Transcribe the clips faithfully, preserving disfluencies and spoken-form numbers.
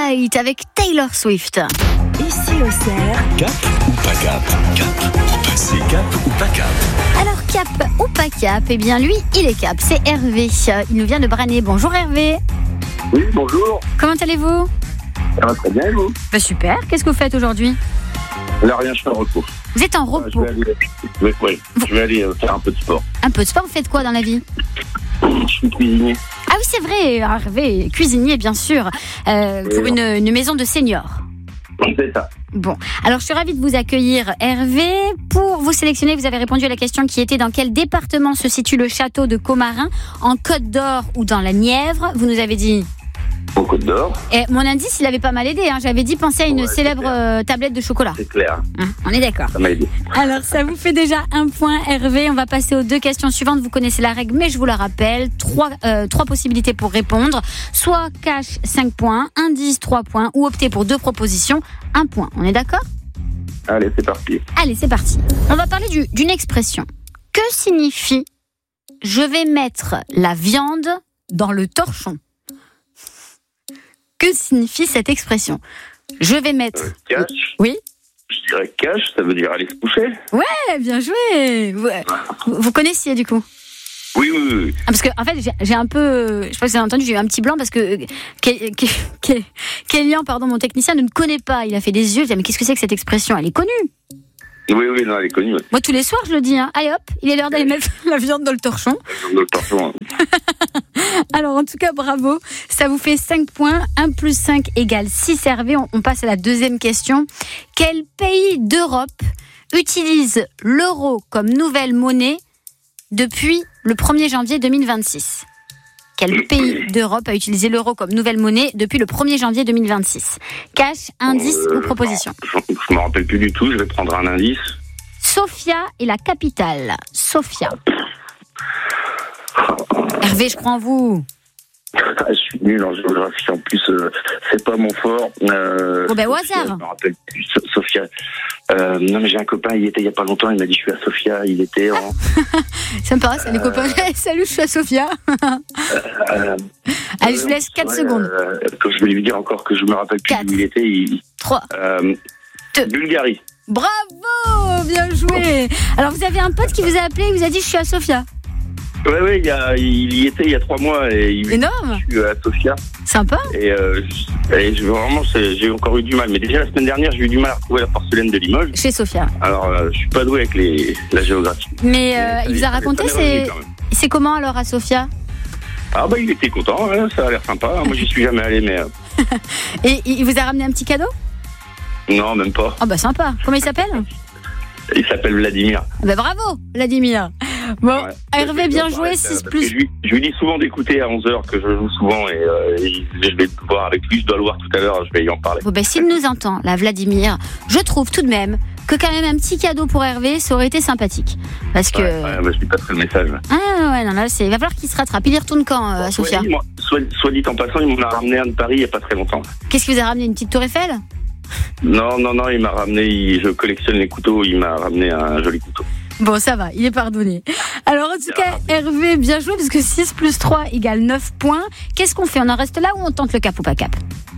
Moonlight avec Taylor Swift. Ici au Cerf. Cap ou pas cap? Cap. C'est cap ou pas cap? Alors cap ou pas cap? Eh bien lui, il est cap. C'est Hervé. Il nous vient de Branay. Bonjour Hervé. Oui, bonjour. Comment allez-vous? Ça va très bien, et vous? Bah super. Qu'est-ce que vous faites aujourd'hui? Là, rien, je suis en repos. Vous êtes en Ah, je repos. vais aller, oui, oui, je vais aller euh, faire un peu de sport. Un peu de sport. Vous faites quoi dans la vie? Je suis cuisinier. Ah oui, c'est vrai. Hervé, cuisinier bien sûr, euh, pour une, une maison de seniors. C'est ça. Bon, alors je suis ravie de vous accueillir Hervé. Pour vous sélectionner, vous avez répondu à la question qui était dans quel département se situe le château de Commarin, en Côte d'Or ou dans la Nièvre. Vous nous avez dit... Au Côte d'Or. Et mon indice, il avait pas mal aidé. Hein. J'avais dit penser à une Ouais, célèbre euh, tablette de chocolat. C'est clair. Hein, on est d'accord. Ça m'a aidé. Alors ça vous fait déjà un point Hervé. On va passer aux deux questions suivantes. Vous connaissez la règle, mais je vous la rappelle. Trois, euh, trois possibilités pour répondre. Soit cash cinq points, indice trois points, ou opter pour deux propositions, un point. On est d'accord? Allez, c'est parti. Allez, c'est parti. On va parler du, d'une expression. Que signifie « je vais mettre la viande dans le torchon » ? Que signifie cette expression? Je vais mettre... Euh, cash. Oui. Je dirais cash, ça veut dire aller se coucher. Eh, bien joué. Vous, vous connaissiez du coup? Oui, oui, oui. Ah, parce que en fait j'ai, j'ai un peu, je sais pas si vous avez entendu, j'ai eu un petit blanc parce que Ke- Ke- Ke- Kélian, pardon, mon technicien ne me connaît pas. Il a fait des yeux. Je dis mais qu'est-ce que c'est que cette expression? Elle est connue. Oui, oui, non, elle est connue. Ouais. Moi tous les soirs je le dis. Hein. Allez hop, il est l'heure d'aller mettre la viande dans le torchon. Dans le torchon. Alors en tout cas bravo, ça vous fait cinq points. un plus cinq égale six. Hervé, on, on passe à la deuxième question. Quel pays d'Europe utilise l'euro comme nouvelle monnaie depuis le premier janvier deux mille vingt-six? Quel pays d'Europe a utilisé l'euro comme nouvelle monnaie depuis le premier janvier deux mille vingt-six? Cash, indice Euh, ou proposition? Je, je me rappelle plus du tout, je vais prendre un indice. Sofia est la capitale. Sofia. Hervé, je crois en vous. Je suis nul en géographie, en plus, euh, c'est pas mon fort. Euh, Bon, ben, au Sofia, hasard. Je me rappelle plus. So- Sofia. Euh, non, mais j'ai un copain, il était il y a pas longtemps, il m'a dit je suis à Sofia, il était en. Ça me paraît, c'est les copains. Salut, je suis à Sofia. Euh, Allez, je vous laisse quatre ouais, secondes. Euh, que je vais lui dire encore que je me rappelle plus Quatre. où il était. Il... trois. Euh, Deux. Bulgarie. Bravo, bien joué. Alors, vous avez un pote qui vous a appelé et vous a dit je suis à Sofia. Ouais, ouais, il, y a, il y était il y a trois mois et il Énorme. je suis à Sofia. Sympa. Et, euh, je, et je, vraiment, c'est, j'ai encore eu du mal. Mais déjà la semaine dernière, j'ai eu du mal à retrouver la porcelaine de Limoges. Chez Sofia. Alors, euh, je suis pas doué avec les, la géographie. Mais euh, Ça il vous m'est- a raconté, ça m'est revenu c'est, quand même. c'est comment alors à Sofia? Ah bah il était content, hein, ça a l'air sympa. Moi j'y suis jamais allé, mais euh, Et il vous a ramené un petit cadeau? non, même pas. Oh bah sympa. Comment il s'appelle? Il s'appelle Vladimir. Bah bravo, Vladimir. Bon, Ouais. Hervé, bien Ouais, joué, ouais, six parce que plus. Je lui, je lui dis souvent d'écouter à onze heures que je joue souvent et, euh, et je vais le voir avec lui, je dois le voir tout à l'heure, je vais y en parler. Bon, ben, s'il nous entend, là, Vladimir, je trouve tout de même que quand même un petit cadeau pour Hervé, ça aurait été sympathique. Parce que... Ouais, ouais, bah, je lui passerai le message. Ah ouais, non, là, c'est... il va falloir qu'il se rattrape. Il y retourne quand, euh, à Sofia? Ouais, moi, soit, soit dit en passant, il m'en a ramené un de Paris il n'y a pas très longtemps. Qu'est-ce qu'il vous a ramené? Une petite tour Eiffel? Non, non, non, il m'a ramené, il- je collectionne les couteaux, il m'a ramené un joli couteau. Bon, ça va, il est pardonné. Alors, en tout cas, Hervé, bien joué, parce que six plus trois égale neuf points. Qu'est-ce qu'on fait? On en reste là ou on tente le cap ou pas cap?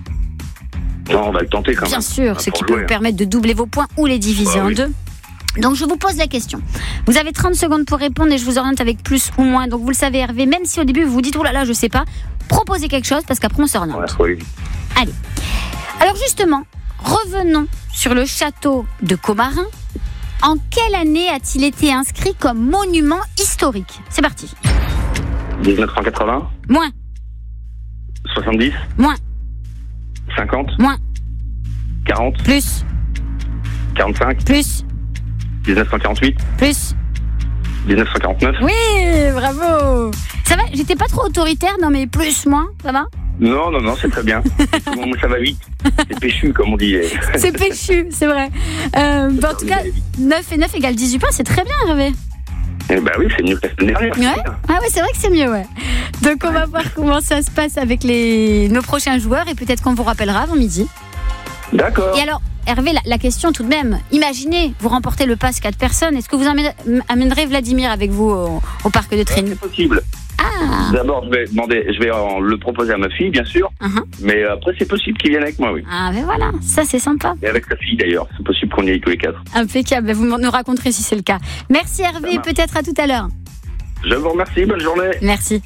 Non, on va le tenter quand même. Bien sûr, Ah, ce pour qui peut jouer, vous hein. permettre de doubler vos points ou les diviser Bah en oui. deux. Donc je vous pose la question. Vous avez trente secondes pour répondre et je vous oriente avec plus ou moins. Donc vous le savez Hervé, même si au début vous vous dites « Oh là là, je sais pas », proposez quelque chose parce qu'après on s'oriente. Ouais, faut aller vite. Allez. Alors justement, revenons sur le château de Commarin. En quelle année a-t-il été inscrit comme monument historique? C'est parti. dix-neuf cent quatre-vingts, Moins, soixante-dix, moins, cinquante, moins, quarante, plus, quarante-cinq, plus, dix-neuf cent quarante-huit, plus. dix-neuf cent quarante-neuf. Oui, bravo. Ça va? J'étais pas trop autoritaire, non mais plus, moins, ça va? Non, non, non, c'est très bien. Bon, moi, ça va vite. C'est péchu, comme on dit. C'est péchu, c'est vrai. Euh, bah, en tout cas, neuf et neuf égale dix-huit points, c'est très bien, Hervé. Eh bah oui, c'est mieux que la semaine dernière. Ouais. Ah ouais, c'est vrai que c'est mieux, ouais. Donc on va voir comment ça se passe avec les nos prochains joueurs et peut-être qu'on vous rappellera avant midi. D'accord. Et alors, Hervé, la, la question tout de même, imaginez, vous remportez le pass quatre personnes, est-ce que vous amène- amènerez Vladimir avec vous au, au parc de C'est Trény? possible. Ah. D'abord, je vais demander, je vais en- le proposer à ma fille, bien sûr. Uh-huh. Mais après, c'est possible qu'il vienne avec moi, oui. Ah, ben voilà, ça c'est sympa. Et avec sa fille, d'ailleurs. C'est possible qu'on y aille tous les quatre. Impeccable, ben, vous nous raconterez si c'est le cas. Merci Hervé, marche. peut-être à tout à l'heure. Je vous remercie. Bonne journée. Merci.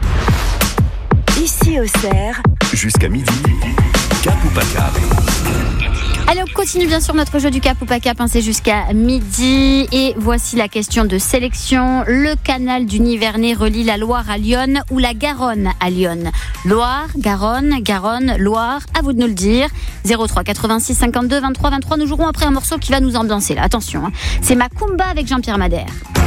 Ici Auxerre, Jusqu'à midi, Cap ou pas Cap. Allez, on continue bien sûr notre jeu du Cap ou pas Cap, hein, c'est jusqu'à midi. Et voici la question de sélection. Le canal du Nivernais relie la Loire à Lyon ou la Garonne à Lyon? Loire, Garonne, Garonne, Loire, à vous de nous le dire. zéro trois quatre-vingt-six cinquante-deux vingt-trois vingt-trois. Nous jouerons après un morceau qui va nous ambiancer là. Attention, hein. C'est Macumba avec Jean-Pierre Madère.